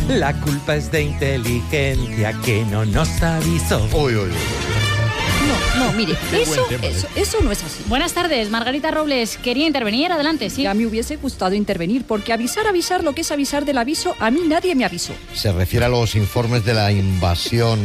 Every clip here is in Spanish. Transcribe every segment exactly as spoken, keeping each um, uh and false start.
La culpa es de inteligencia que no nos avisó. Uy, uy, uy. No, no, mire, eso, tema, eso, eso no es así. Buenas tardes, Margarita Robles. Quería intervenir, adelante, sí. Ya me hubiese gustado intervenir, porque avisar, avisar, lo que es avisar del aviso, a mí nadie me avisó. Se refiere a los informes de la invasión,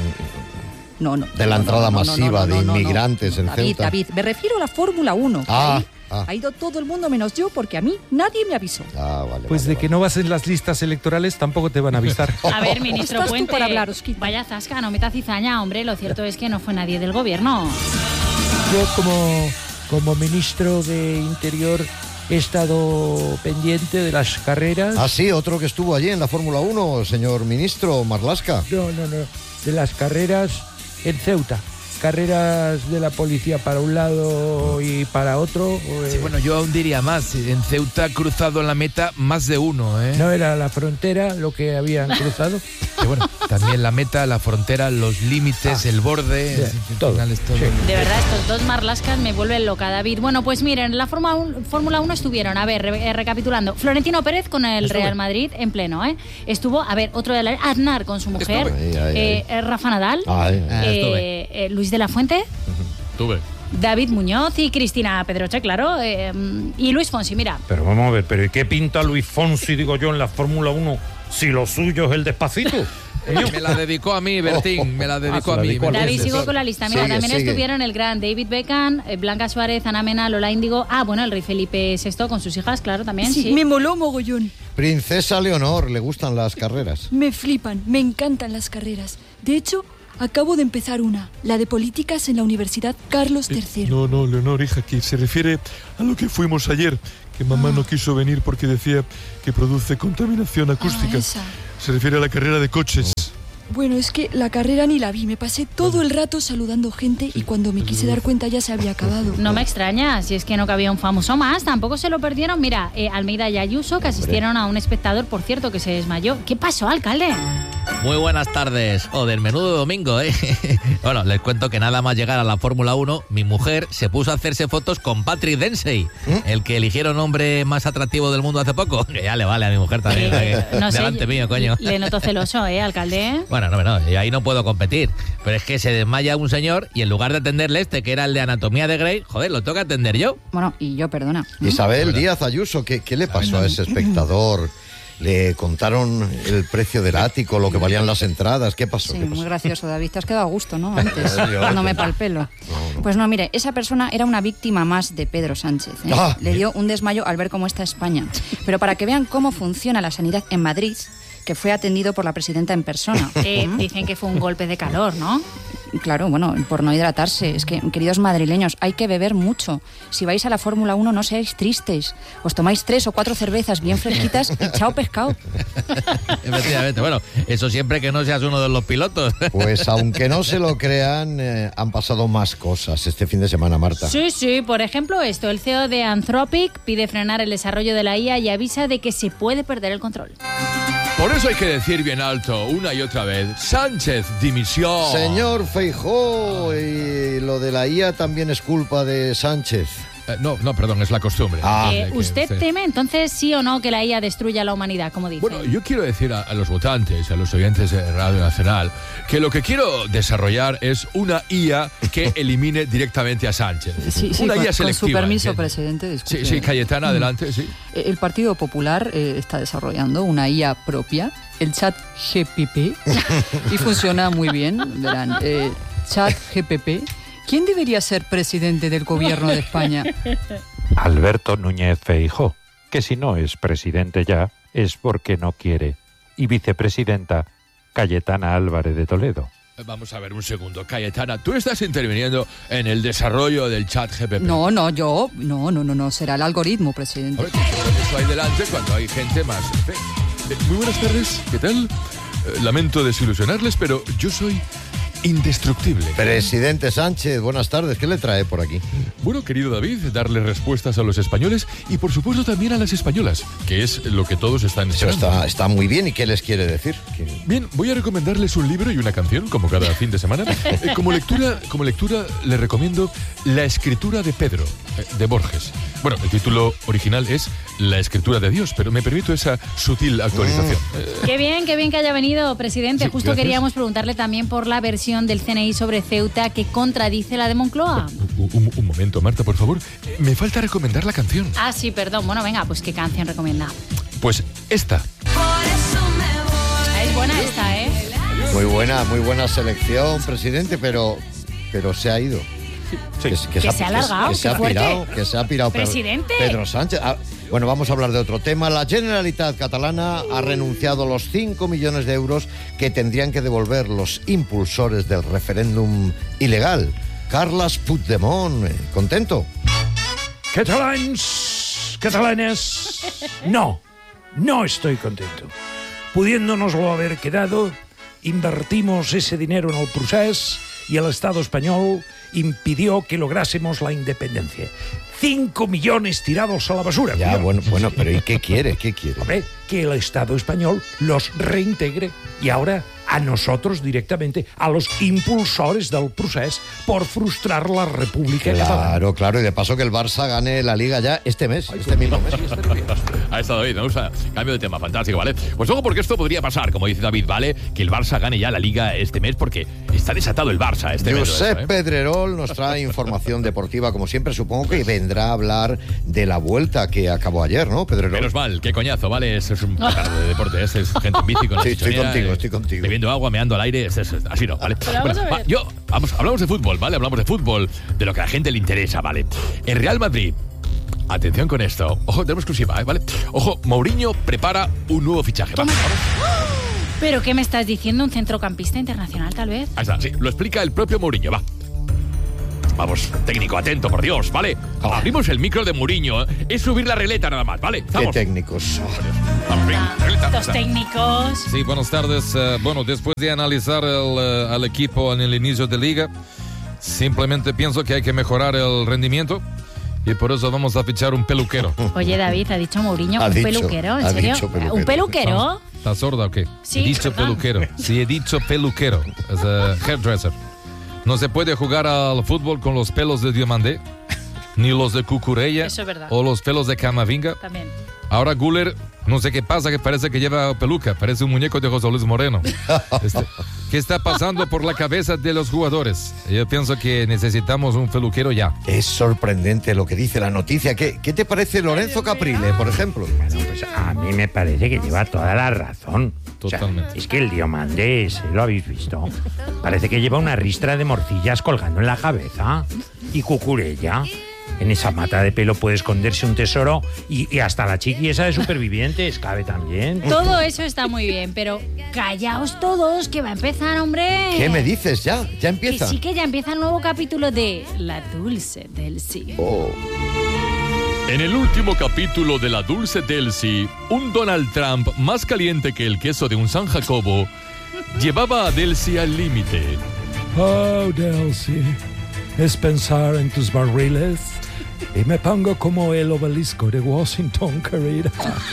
No, no. de la no, entrada no, no, masiva no, no, de no, no, inmigrantes no, en David, Ceuta. David, me refiero a la Fórmula uno. Ah, Ahí ah. ha ido todo el mundo menos yo, porque a mí nadie me avisó. Ah, vale, Pues vale, de vale. que no vas en las listas electorales tampoco te van a avisar. A ver, ministro Estás tú Puente, para hablar, Osquita. vaya zasca, no meta cizaña, hombre. Lo cierto es que no fue nadie del gobierno. Yo como, como ministro de Interior he estado pendiente de las carreras. Ah, sí, otro que estuvo allí en la Fórmula uno, señor ministro Marlaska. No, no, no. De las carreras en Ceuta. Carreras de la policía para un lado y para otro. Sí, eh, bueno, yo aún diría más. En Ceuta ha cruzado la meta más de uno, ¿eh? No era la frontera lo que habían cruzado. Que bueno, también la meta, la frontera, los límites, Ah, el borde, yeah, en fin, al todo, final es todo. sí. De verdad, estos dos marlascas me vuelven loca, David. Bueno, pues miren, en la Fórmula uno estuvieron, a ver, re- recapitulando, Florentino Pérez con el Estuve. Real Madrid en pleno, ¿eh? Estuvo, a ver, otro de la... Aznar con su mujer, Estuve. Ay, ay, eh, eh, Rafa Nadal, Ay, Ah, eh, estuve. eh, Luis de la Fuente, Tuve. David Muñoz y Cristina Pedroche, claro, eh, y Luis Fonsi, mira. Pero vamos a ver, ¿pero ¿y qué pinta Luis Fonsi, digo yo, en la Fórmula uno si lo suyo es el Despacito? Me la dedicó a mí, Bertín, me la dedicó Ah, a se la mí. dedicó a ¿me David, entiendes? sigo con la lista. Mira, Sigue, también sigue. estuvieron el gran David Beckham, eh, Blanca Suárez, Ana Mena, Lola Índigo. Ah, bueno, el rey Felipe sexto con sus hijas, claro, también. Sí, Sí, me moló mogollón. Princesa Leonor, ¿le gustan las carreras? Me flipan, me encantan las carreras. De hecho, acabo de empezar una, la de políticas en la Universidad Carlos tercero. No, no, Leonor, hija, que se refiere a lo que fuimos ayer, que mamá no quiso venir porque decía que produce contaminación acústica. Ah, esa. Se refiere a la carrera de coches. Bueno, es que la carrera ni la vi, me pasé todo el rato saludando gente y cuando me quise dar cuenta ya se había acabado. No me extraña, si es que no cabía un famoso más, tampoco se lo perdieron. Mira, eh, Almeida y Ayuso, que asistieron a un espectador, por cierto, que se desmayó. ¿Qué pasó, alcalde? Muy buenas tardes, o del menudo domingo, ¿eh? Bueno, les cuento que nada más llegar a la Fórmula uno, mi mujer se puso a hacerse fotos con Patrick Dempsey, el que eligieron hombre más atractivo del mundo hace poco. Que ya le vale a mi mujer también, Eh, que no sé, delante mío, coño. Le noto celoso, ¿eh, alcalde? Bueno, no, no, y ahí no puedo competir. Pero es que se desmaya un señor y en lugar de atenderle este, que era el de Anatomía de Grey, joder, lo toca atender yo. Bueno, y yo, perdona. Isabel Díaz Ayuso, ¿qué, qué le pasó a ese espectador? ¿Le contaron el precio del ático, lo que valían las entradas? ¿Qué pasó? Sí, ¿Qué pasó? muy gracioso, David. Te has quedado a gusto, ¿no? Antes, Yo- dándome pa'l pelo. Pues no, mire, esa persona era una víctima más de Pedro Sánchez, ¿eh? Ah. Le dio un desmayo al ver cómo está España. Pero para que vean cómo funciona la sanidad en Madrid, que fue atendido por la presidenta en persona. Eh, dicen que fue un golpe de calor, ¿no? Claro, bueno, por no hidratarse. Es que, queridos madrileños, hay que beber mucho. Si vais a la Fórmula uno, no seáis tristes. Os tomáis tres o cuatro cervezas bien fresquitas y chao pescado. Efectivamente, bueno, eso siempre que no seas uno de los pilotos. Pues aunque no se lo crean, eh, han pasado más cosas este fin de semana, Marta. Sí, sí, por ejemplo esto, el C E O de Anthropic pide frenar el desarrollo de la I A y avisa de que se puede perder el control. Por eso hay que decir bien alto, una y otra vez, Sánchez, dimisión. Señor Feijóo, y lo de la I A también es culpa de Sánchez. Eh, no, no, perdón, es la costumbre. Ah. Eh, De que- ¿Usted sí. teme entonces sí o no que la I A destruya a la humanidad, como dice? Bueno, yo quiero decir a, a los votantes, a los oyentes de Radio Nacional, que lo que quiero desarrollar es una I A que elimine directamente a Sánchez. Sí, sí, una con, I A con selectiva. su permiso, ¿entiendes? presidente. Disculpe. Sí, sí, Cayetana, adelante, sí. El Partido Popular eh, está desarrollando una I A propia, el Chat G P P, y funciona muy bien. Verán, eh, Chat G P P. ¿Quién debería ser presidente del gobierno de España? Alberto Núñez Feijóo, que si no es presidente ya, es porque no quiere. Y vicepresidenta, Cayetana Álvarez de Toledo. Vamos a ver un segundo. Cayetana, tú estás interviniendo en el desarrollo del Chat G P P. No, no, yo. No, no, no, no. Será el algoritmo, A presidente. ver, eso ahí delante cuando hay gente más. Eh, muy buenas tardes, ¿qué tal? Eh, lamento desilusionarles, pero yo soy indestructible. Presidente Sánchez, buenas tardes. ¿Qué le trae por aquí? Bueno, querido David, darle respuestas a los españoles y por supuesto también a las españolas, que es lo que todos están Eso esperando. está, está muy bien. ¿Y qué les quiere decir? ¿Qué- Bien, voy a recomendarles un libro y una canción, como cada fin de semana. Eh, como lectura, como lectura, les recomiendo La escritura de Pedro, eh, de Borges. Bueno, el título original es La escritura de Dios, pero me permito esa sutil actualización. Mm. Eh, Qué bien, qué bien que haya venido, presidente. Sí, Justo gracias. queríamos preguntarle también por la versión del C N I sobre Ceuta que contradice la de Moncloa. un, un- un momento, Marta, por favor. Eh, Me falta recomendar la canción. Ah, sí, perdón. Bueno, venga, pues ¿qué canción recomienda? Pues esta. Ah, es buena esta, ¿eh? Muy buena, muy buena selección, presidente, pero, pero se ha ido. Sí. Que, Que se ha alargado, que se qué ha fuerte. pirado, que se ha pirado. Pedro- Presidente. Pedro Sánchez. Ah, bueno, vamos a hablar de otro tema. La Generalitat catalana ha renunciado a los cinco millones de euros que tendrían que devolver los impulsores del referéndum ilegal. Carles Puigdemont, eh, ¿contento? Catalans, catalanes, no, no estoy contento. Pudiéndonoslo haber quedado, invertimos ese dinero en el procés y el Estado español impidió que lográsemos la independencia. Cinco millones tirados a la basura. Ya, cuidado. bueno, bueno, pero ¿y qué quiere? ¿Qué quiere? Hombre, que el Estado español los reintegre y ahora a nosotros directamente, a los impulsores del procés por frustrar la República Catalana. Claro, claro, y de paso que el Barça gane la Liga ya este mes, este mismo mes. Ha estado David, me gusta. Cambio de tema, fantástico, ¿vale? Pues ojo, porque esto podría pasar, como dice David, ¿vale? Que el Barça gane ya la Liga este mes, porque está desatado el Barça este mes. Josep ¿eh? Pedrerol nos trae información deportiva, como siempre. Supongo que vendrá a hablar de la vuelta que acabó ayer, ¿no, Pedrerol? Menos mal, qué coñazo, ¿vale? Es, es un petardo de deporte, es, es gente en bici con la Sí, estoy chichonera, contigo, eh, estoy contigo. Bebiendo agua, meando al aire, es, es- es- así no, ¿vale? Pero vamos a ver. va, yo, vamos, hablamos de fútbol, ¿vale? Hablamos de fútbol, de lo que a la gente le interesa, ¿vale? El Real Madrid, atención con esto, ojo, tenemos exclusiva, ¿eh? ¿Vale? Ojo, Mourinho prepara un nuevo fichaje, ¿vale? ¿Pero qué me estás diciendo? ¿Un centrocampista internacional, tal vez? Ahí está, sí, lo explica el propio Mourinho, va. Vamos, técnico, atento, por Dios, ¿vale? Abrimos el micro de Mourinho, ¿eh? Es subir la releta nada más, ¿vale? Qué Vamos. técnicos. Vamos, venga, releta. Los técnicos. Sí, buenas tardes. Eh, bueno, después de analizar el, eh, al equipo en el inicio de liga, simplemente pienso que hay que mejorar el rendimiento y por eso vamos a fichar un peluquero. Oye, David, ha dicho Mourinho, Ha un dicho, peluquero, ¿en ha serio? dicho peluquero. ¿Un peluquero? ¿Estás sorda o qué? Sí, he dicho perdón. peluquero. Sí, he dicho peluquero. Es a hairdresser. No se puede jugar al fútbol con los pelos de Diomandé, ni los de Cucurella, Eso es verdad. o los pelos de Camavinga. También. Ahora Guller, no sé qué pasa, que parece que lleva peluca, parece un muñeco de José Luis Moreno. Este, ¿qué está pasando por la cabeza de los jugadores? Yo pienso que necesitamos un peluquero ya. Es sorprendente lo que dice la noticia. ¿Qué, qué te parece Lorenzo Caprile, por ejemplo? Bueno, pues a mí me parece que lleva toda la razón. O sea, Totalmente. es que el Diomandé ese, ¿lo habéis visto? Parece que lleva una ristra de morcillas colgando en la cabeza. Y Cucurella. En esa mata de pelo puede esconderse un tesoro y, y hasta la chiqui esa de supervivientes cabe también. Todo eso está muy bien, pero callaos todos, que va a empezar, hombre. ¿Qué me dices ya? ¿Ya Que empieza? sí, que ya empieza el nuevo capítulo de La Dulce del Sí. Oh. En el último capítulo de La Dulce Delcy, un Donald Trump más caliente que el queso de un San Jacobo llevaba a Delcy al límite. Oh, Delcy, es pensar en tus barriles y me pongo como el obelisco de Washington, querida.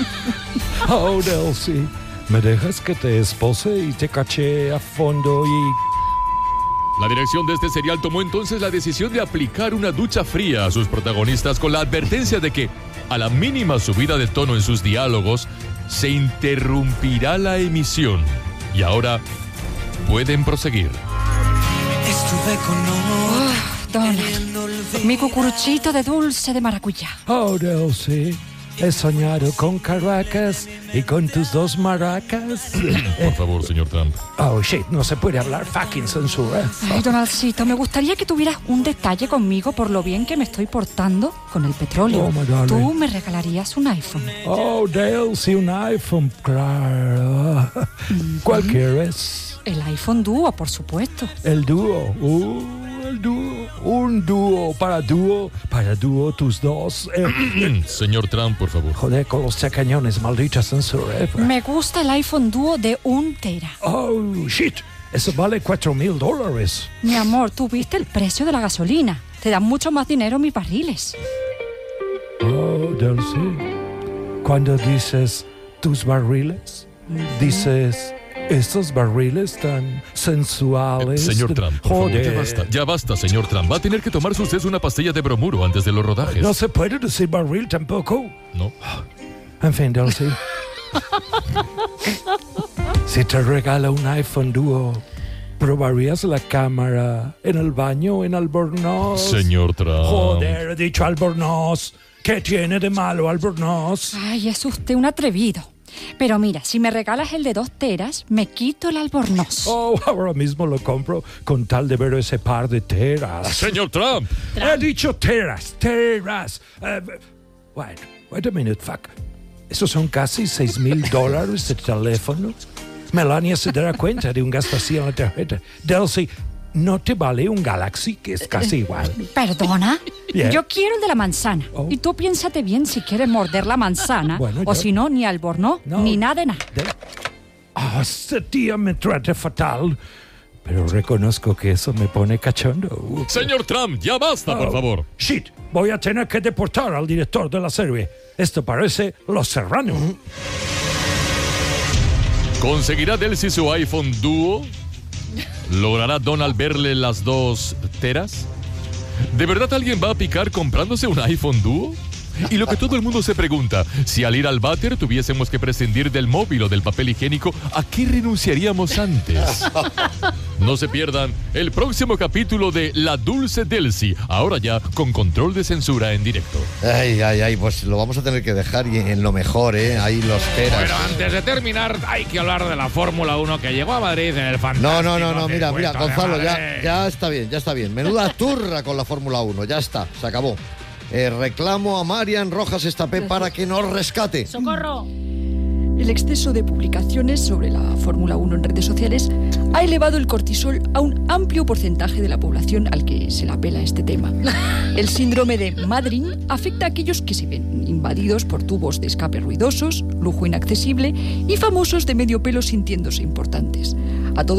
Oh, Delcy, ¿me dejas que te espose y te caché a fondo y... La dirección de este serial tomó entonces la decisión de aplicar una ducha fría a sus protagonistas con la advertencia de que, a la mínima subida de tono en sus diálogos, se interrumpirá la emisión. Y ahora pueden proseguir. Estuve con Oh, Donald, mi cucuruchito de dulce de maracuyá. Oh, Delcy, he soñado con Caracas y con tus dos maracas. Por favor, señor Trump. Oh, shit, no se puede hablar fucking censura. Ay, Donaldcito, me gustaría que tuvieras un detalle conmigo por lo bien que me estoy portando con el petróleo. Oh, my darling. Tú me regalarías un iPhone. Oh, Delcy, un iPhone, claro. ¿Cuál quieres? El iPhone Duo, por supuesto. El dúo. Uh, el dúo. Un dúo para dúo. Para dúo tus dos. Eh, Señor Trump, por favor. joder, con los chacañones, maldita censura. eh. Me gusta el iPhone Duo de un tera. Oh, shit. Eso vale cuatro mil dólares. Mi amor, ¿tú viste el precio de la gasolina? Te dan mucho más dinero mis barriles. Oh, Delcy. Cuando dices tus barriles, dices Esos barriles tan sensuales. Señor Trump, por favor, Joder. ya basta. Ya basta, señor Trump. Va a tener que tomarse usted una pastilla de bromuro antes de los rodajes. No se puede decir barril tampoco. No. En fin, Dulce. Si te regala un iPhone Duo, ¿probarías la cámara en el baño o en Albornoz? Señor Trump. Joder, he dicho Albornoz. ¿Qué tiene de malo Albornoz? Ay, es usted un atrevido. Pero mira, si me regalas el de dos teras, me quito el Albornoz. Oh, ahora mismo lo compro con tal de ver ese par de teras. Señor Trump. He dicho teras, teras. Uh, wait, wait a minute, fuck. Esos son casi seis mil dólares de teléfono. Melania se dará cuenta de un gasto así en la tarjeta. Delcy, ¿no te vale un Galaxy que es casi igual? ¿Perdona? Yeah. Yo quiero el de la manzana. Oh. Y tú piénsate bien si quieres morder la manzana. Bueno, o yo- si no, ni Albornoz, No. ni nada de nada. Ah, este tía me trata fatal. Pero reconozco que eso me pone cachondo. Señor Trump, ya basta, por Oh, favor. Shit, voy a tener que deportar al director de la serie. Esto parece Los Serrano. ¿Conseguirá Delcy su iPhone Duo? ¿Logrará Donald verle las dos teras? ¿De verdad alguien va a picar comprándose un iPhone Duo? Y lo que todo el mundo se pregunta, si al ir al váter tuviésemos que prescindir del móvil o del papel higiénico, ¿a qué renunciaríamos antes? No se pierdan el próximo capítulo de La Dulce Delcy, ahora ya con control de censura en directo. Ay, ay, ay, pues lo vamos a tener que dejar y en lo mejor, ¿eh? Ahí los teras. Bueno, antes de terminar, hay que hablar de la Fórmula uno que llegó a Madrid en el fantástico. No, no, no, no, mira, mira, circuito de Gonzalo, ya, Madrid. ya está bien, ya está bien. Menuda turra con la Fórmula uno, ya está, se acabó. Eh, reclamo a Marian Rojas Estapé para que nos rescate. ¡Socorro! El exceso de publicaciones sobre la Fórmula uno en redes sociales ha elevado el cortisol a un amplio porcentaje de la población al que se le apela este tema. El síndrome de Madrid afecta a aquellos que se ven invadidos por tubos de escape ruidosos, lujo inaccesible y famosos de medio pelo sintiéndose importantes.